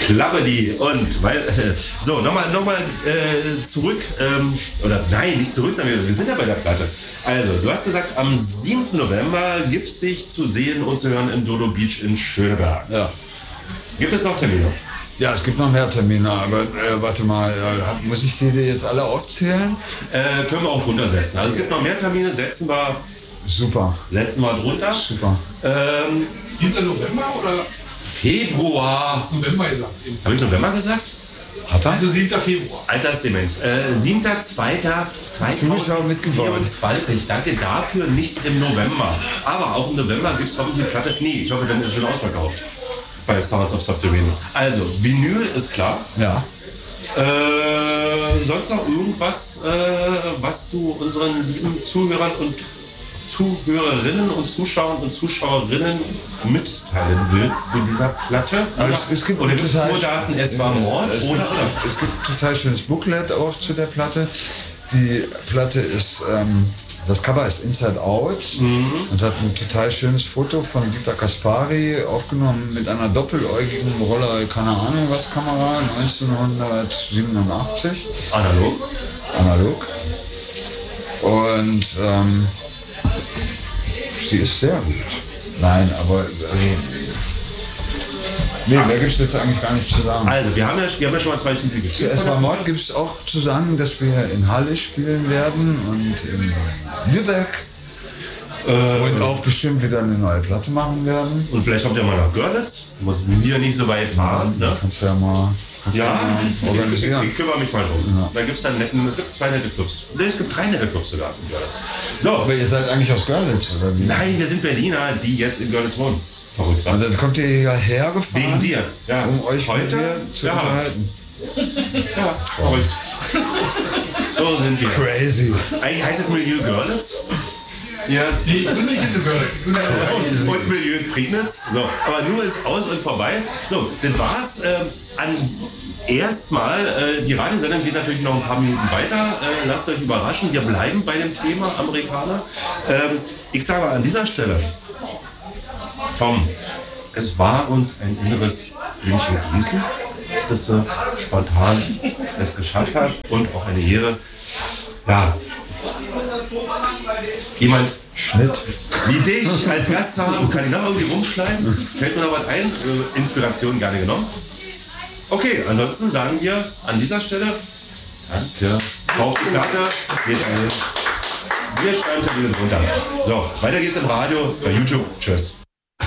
Klappeli und so, nochmal zurück, oder nein, nicht zurück, sondern wir sind ja bei der Platte. Also, du hast gesagt, am 7. November gibt es dich zu sehen und zu hören im Dodo Beach in Schöneberg. Ja. Gibt es noch Termine? Ja, es gibt noch mehr Termine, aber warte mal, muss ich die dir jetzt alle aufzählen? Können wir auch runtersetzen. Also es gibt noch mehr Termine, setzen wir drunter. Super. 7. November oder? Februar. Hast du November gesagt? Habe ich November gesagt? Hat er? Also 7. Februar. Altersdemenz. 7.2.2024. Danke dafür, nicht im November. Aber auch im November gibt es hoffentlich die Platte. Nee, ich hoffe, dann ist es schon ausverkauft. Bei Sounds of Subterranean. Also, Vinyl ist klar. Ja. Sonst noch irgendwas, was du unseren lieben Zuhörern und Zuhörerinnen und Zuschauern und Zuschauerinnen mitteilen willst zu dieser Platte? Also es gibt oder Tourdaten, es war Mord? Es gibt ein total schönes Booklet auch zu der Platte. Die Platte ist, das Cover ist Inside Out und hat ein total schönes Foto von Dieter Kaspari aufgenommen mit einer doppeläugigen Roller, keine Ahnung was, Kamera, 1987. Analog. Und sie ist sehr gut. Nein, aber da gibt es jetzt eigentlich gar nichts zu sagen. Also, wir haben ja schon mal 2 Titel gespielt. Erstmal morgen gibt es auch zu sagen, dass wir in Halle spielen werden und in Lübeck. Und auch bestimmt wieder eine neue Platte machen werden. Und vielleicht kommt ja mal nach Görlitz. Muss mir nicht so weit fahren. Ja, ne? Kannst du ja mal organisieren. Ich kümmere mich mal drum. Ja. Da gibt's dann es gibt 2 nette Clubs. Es gibt 3 nette Clubs sogar in Görlitz. So. Aber ihr seid eigentlich aus Görlitz, oder wie? Nein, wir sind Berliner, die jetzt in Görlitz wohnen. Verrückt. Und dann kommt ihr hierher gefahren? Wegen dir. Ja. Um euch heute zu unterhalten. Ja, verrückt. So sind wir. Crazy. Eigentlich heißt es Milieu Görlitz. Ja. Nee, ich bin nicht in Görlitz. Und Milieu Prignitz. So, aber nur ist aus und vorbei. So, dann war's erstmal. Die Radiosendung geht natürlich noch ein paar Minuten weiter. Lasst euch überraschen. Wir bleiben bei dem Thema Amerikaner. Ich sage mal an dieser Stelle, Tom, es war uns ein inneres Blümchen gießen, dass du spontan es geschafft hast und auch eine Ehre. Ja, jemand wie dich als Gast zu haben, kann ich noch irgendwie rumschleimen. Fällt mir noch was ein, Inspiration gerne genommen. Okay, ansonsten sagen wir an dieser Stelle danke. Kauft die Platte, geht dahin. Wir schreiben Termine drunter. So, weiter geht's im Radio, bei YouTube. Tschüss.